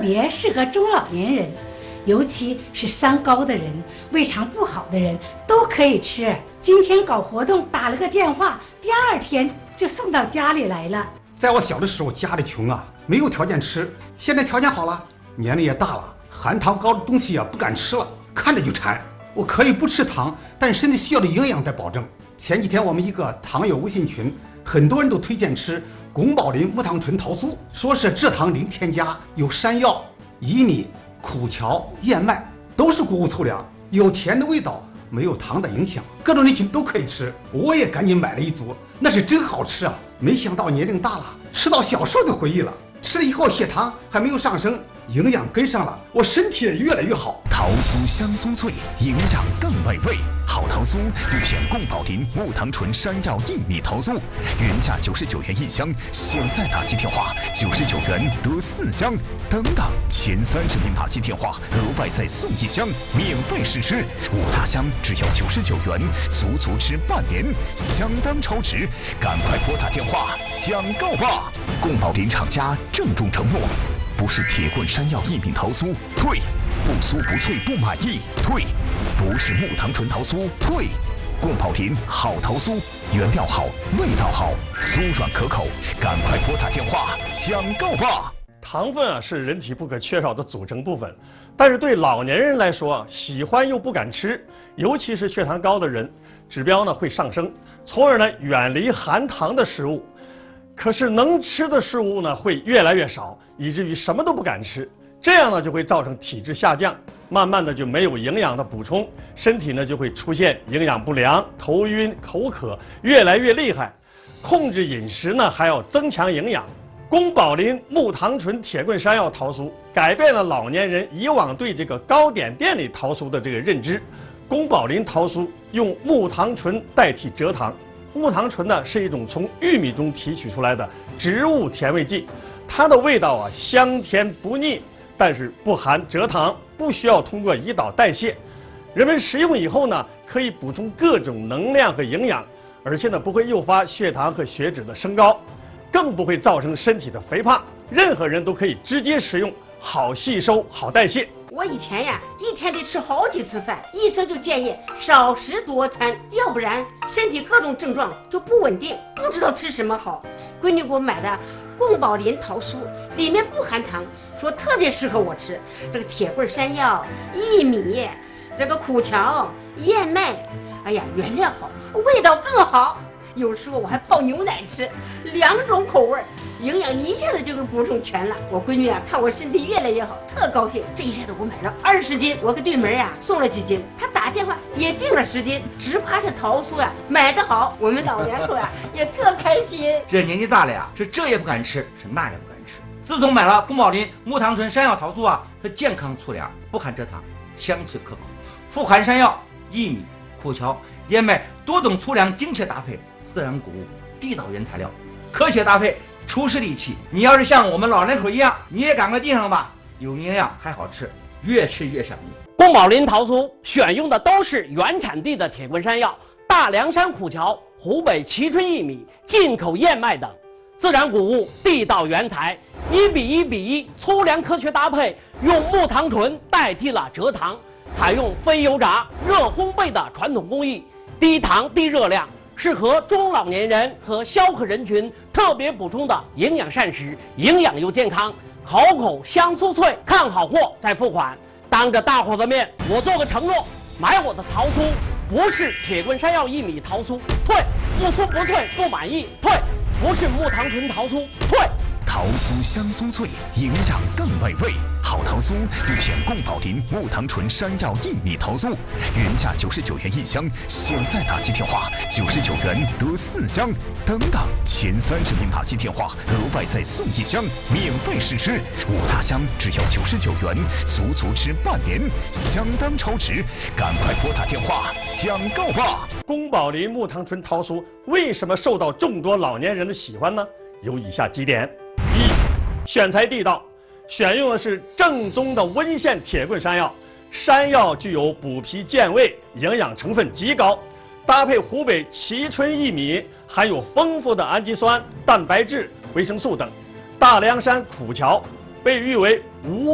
别适合中老年人，尤其是三高的人、胃肠不好的人都可以吃。今天搞活动打了个电话，第2天就送到家里来了。 在我小的时候，家里穷啊，没有条件吃。现在条件好了，年龄也大了，含糖高的东西不敢吃了，看着就馋。我可以不吃糖，但身体需要的营养得保证。前几天我们一个糖友微信群，很多人都推荐吃宫保林木糖醇桃酥，说是蔗糖零添加，有山药、薏米、苦荞、燕麦，都是谷物粗粮，有甜的味道，没有糖的影响，各种人群都可以吃。我也赶紧买了一组，那是真好吃啊！没想到年龄大了，吃到小时候的回忆了。吃了以后血糖还没有上升，营养跟上了，我身体也越来越好。 桃酥香酥脆，营养更美味。好桃酥就选宫保林木糖醇山药薏米桃酥，原价99元1箱，现在打击电话99元得4箱，等等前30名打击电话额外再送1箱，免费试吃，5大箱只要99元，足吃半年，相当超值，赶快拨打电话抢购吧！宫保林厂家郑重承诺，不是铁棍山药薏米桃酥退，不酥不脆不满意退，不是木糖醇桃酥退。宫保林好桃酥，原料好，味道好，酥软可口，赶快拨打电话抢购吧！ 糖分是人体不可缺少的组成部分，但是对老年人来说，喜欢又不敢吃，尤其是血糖高的人，指标会上升，从而远离含糖的食物。可是能吃的食物会越来越少，以至于什么都不敢吃，这样就会造成体质下降，慢慢的就没有营养的补充，身体就会出现营养不良、头晕、口渴，越来越厉害。控制饮食还要增强营养。宫保林木糖醇铁棍山药桃酥改变了老年人以往对这个糕点店里桃酥的这个认知。宫保林桃酥用木糖醇代替蔗糖。木糖醇是一种从玉米中提取出来的植物甜味剂，它的味道香甜不腻，但是不含蔗糖，不需要通过胰岛代谢。人们食用以后可以补充各种能量和营养，而且不会诱发血糖和血脂的升高，更不会造成身体的肥胖。任何人都可以直接食用，好吸收，好代谢。 我以前一天得吃好几次饭，医生就建议少食多餐，要不然身体各种症状就不稳定，不知道吃什么好。闺女给我买的宫保林桃酥，里面不含糖，说特别适合我吃。这个铁棍山药、薏米，这个苦荞、燕麦，哎呀，原料好，味道更好。有时候我还泡牛奶吃，2种口味，营养一下子就给补充全了。我闺女看我身体越来越好，特高兴。这一下子我买了20斤，我给对门送了几斤，她打电话也订了10斤，只怕这桃酥买得好，我们老两口也特开心。 这年纪大了是这也不敢吃，是那也不敢吃。自从买了宫保林木糖醇山药桃酥它健康粗粮，不含蔗糖，香脆可口，富含山药、薏米、苦荞、燕麦多种粗粮精确搭配，自然谷物，地道原材料，科学搭配，厨师利器。你要是像我们老两口一样，你也赶快订上吧，有营养还好吃，越吃越上瘾。 宫保林桃酥选用的都是原产地的铁棍山药、大凉山苦荞、湖北蕲春薏米、进口燕麦等，自然谷物，地道原材，1:1:1粗粮科学搭配，用木糖醇代替了蔗糖，采用非油炸、热烘焙的传统工艺，低糖低热量，适合中老年人和消渴人群特别补充的营养膳食，营养又健康，口香酥脆，看好货再付款。当着大伙的面，我做个承诺，买我的桃酥不是铁棍山药薏米桃酥退，不酥不脆不满意退，不是木糖醇桃酥退。 桃酥香酥脆，营养更美味。好桃酥就选宫保林木糖醇山药薏米桃酥，原价99元1箱，现在打击电话99元得4箱，等等前30名打击电话额外再送1箱，免费试吃，5大箱只要99元，足吃半年，相当超值，赶快拨打电话抢购吧！ 宫保林木糖醇桃酥为什么受到众多老年人的喜欢呢？有以下几点：一、选材地道，选用的是正宗的温县铁棍山药，山药具有补脾健胃，营养成分极高，搭配湖北蕲春薏米，含有丰富的氨基酸、蛋白质、维生素等。大凉山苦荞被誉为无